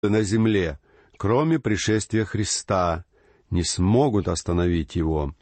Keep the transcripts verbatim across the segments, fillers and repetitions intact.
на земле, кроме пришествия Христа, не смогут остановить его.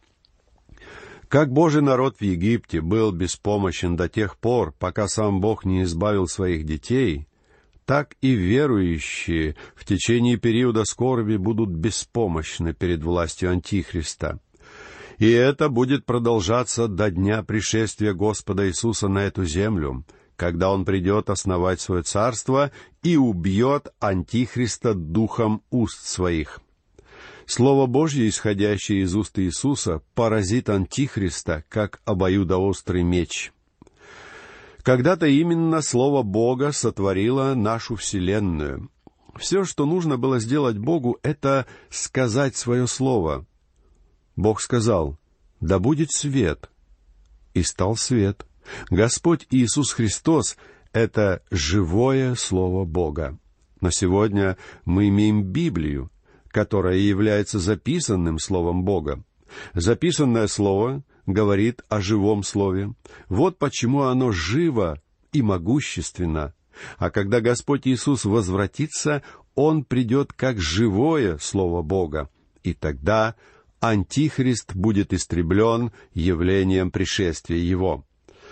Как Божий народ в Египте был беспомощен до тех пор, пока сам Бог не избавил своих детей, так и верующие в течение периода скорби будут беспомощны перед властью Антихриста. И это будет продолжаться до дня пришествия Господа Иисуса на эту землю, когда Он придет основать свое царство и убьет Антихриста духом уст своих. Слово Божье, исходящее из уст Иисуса, поразит Антихриста, как обоюдоострый меч. Когда-то именно Слово Бога сотворило нашу вселенную. Все, что нужно было сделать Богу, это сказать свое слово. Бог сказал: «Да будет свет», и стал свет. Господь Иисус Христос — это живое Слово Бога. Но сегодня мы имеем Библию, которая является записанным Словом Бога. Записанное Слово говорит о живом Слове. Вот почему оно живо и могущественно. А когда Господь Иисус возвратится, Он придет как живое Слово Бога. И тогда Антихрист будет истреблен явлением пришествия Его.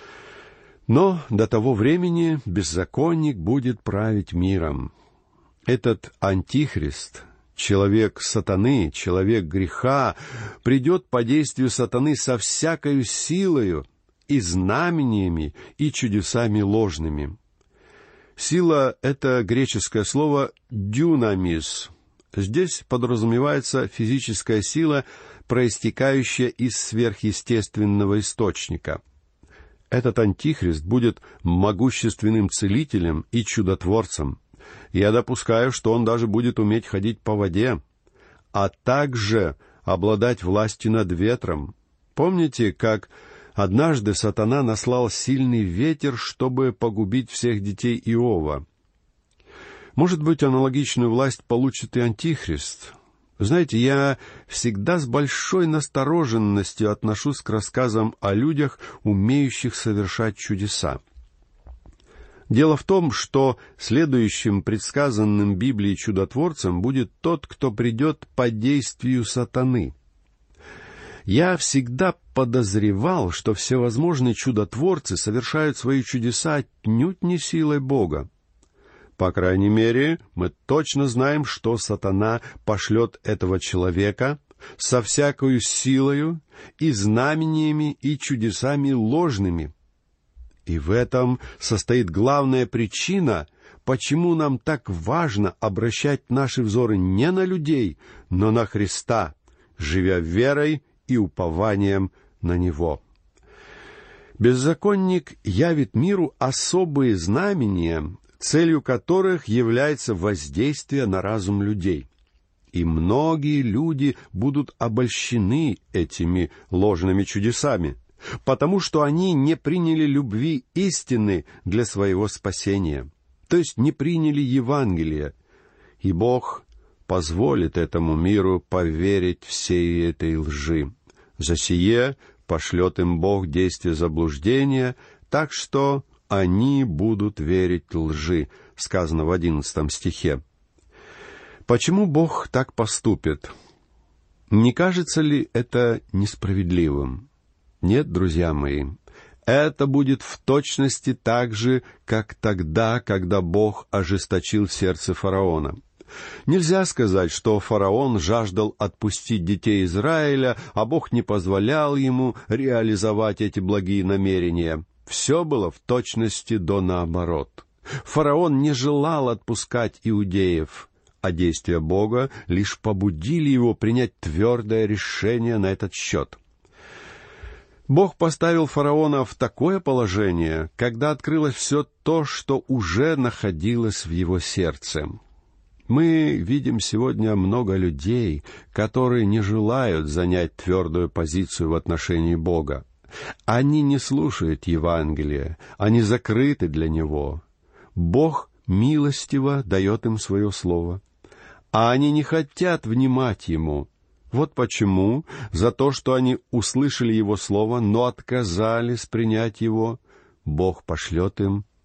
Но до того времени беззаконник будет править миром. Этот Антихрист, человек сатаны, человек греха, придет по действию сатаны со всякою силою и знамениями, и чудесами ложными. Сила — это греческое слово «дюнамис». Здесь подразумевается физическая сила, проистекающая из сверхъестественного источника. Этот Антихрист будет могущественным целителем и чудотворцем. Я допускаю, что он даже будет уметь ходить по воде, а также обладать властью над ветром. Помните, как однажды сатана наслал сильный ветер, чтобы погубить всех детей Иова? Может быть, аналогичную власть получит и Антихрист. Знаете, я всегда с большой настороженностью отношусь к рассказам о людях, умеющих совершать чудеса. Дело в том, что следующим предсказанным Библией чудотворцем будет тот, кто придет по действию сатаны. Я всегда подозревал, что всевозможные чудотворцы совершают свои чудеса отнюдь не силой Бога. По крайней мере, мы точно знаем, что сатана пошлет этого человека со всякою силою и знамениями и чудесами ложными. И в этом состоит главная причина, почему нам так важно обращать наши взоры не на людей, но на Христа, живя верой и упованием на Него. Беззаконник явит миру особые знамения, целью которых является воздействие на разум людей. И многие люди будут обольщены этими ложными чудесами, потому что они не приняли любви истины для своего спасения, то есть не приняли Евангелие, и Бог позволит этому миру поверить всей этой лжи. За сие пошлет им Бог действие заблуждения, так что они будут верить лжи, сказано в одиннадцатом стихе. Почему Бог так поступит? Не кажется ли это несправедливым? Нет, друзья мои, это будет в точности так же, как тогда, когда Бог ожесточил сердце фараона. Нельзя сказать, что фараон жаждал отпустить детей Израиля, а Бог не позволял ему реализовать эти благие намерения. Все было в точности до наоборот. Фараон не желал отпускать иудеев, а действия Бога лишь побудили его принять твердое решение на этот счет. Бог поставил фараона в такое положение, когда открылось все то, что уже находилось в его сердце. Мы видим сегодня много людей, которые не желают занять твердую позицию в отношении Бога. Они не слушают Евангелия, они закрыты для Него. Бог милостиво дает им свое слово, а они не хотят внимать Ему. Вот почему за то, что они услышали Его слово, но отказались принять его, Бог пошлет им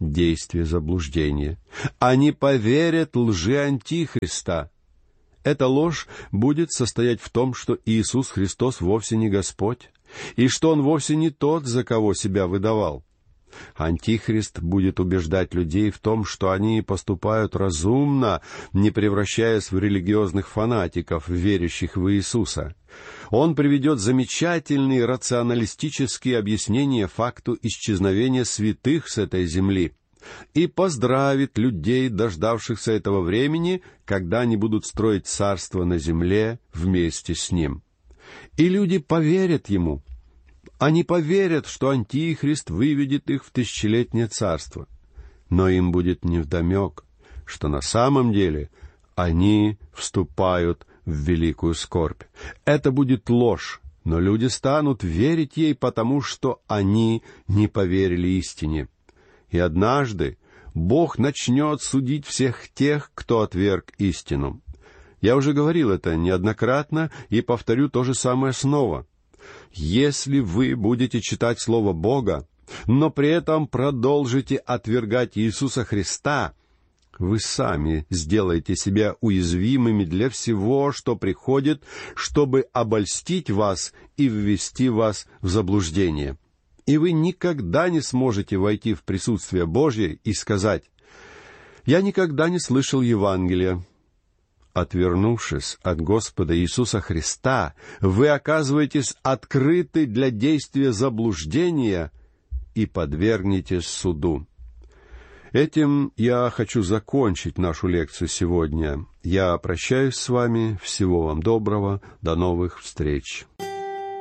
действие заблуждения. Они поверят лжи Антихриста. Эта ложь будет состоять в том, что Иисус Христос вовсе не Господь, и что Он вовсе не тот, за кого себя выдавал. Антихрист будет убеждать людей в том, что они поступают разумно, не превращаясь в религиозных фанатиков, верящих в Иисуса. Он приведет замечательные рационалистические объяснения факту исчезновения святых с этой земли и поздравит людей, дождавшихся этого времени, когда они будут строить царство на земле вместе с Ним. И люди поверят Ему. Они поверят, что Антихрист выведет их в тысячелетнее царство. Но им будет невдомек, что на самом деле они вступают в великую скорбь. Это будет ложь, но люди станут верить ей, потому что они не поверили истине. И однажды Бог начнет судить всех тех, кто отверг истину. Я уже говорил это неоднократно и повторю то же самое снова. Если вы будете читать Слово Бога, но при этом продолжите отвергать Иисуса Христа, вы сами сделаете себя уязвимыми для всего, что приходит, чтобы обольстить вас и ввести вас в заблуждение. И вы никогда не сможете войти в присутствие Божье и сказать: «Я никогда не слышал Евангелия». Отвернувшись от Господа Иисуса Христа, вы оказываетесь открыты для действия заблуждения и подвергнетесь суду. Этим я хочу закончить нашу лекцию сегодня. Я прощаюсь с вами. Всего вам доброго. До новых встреч.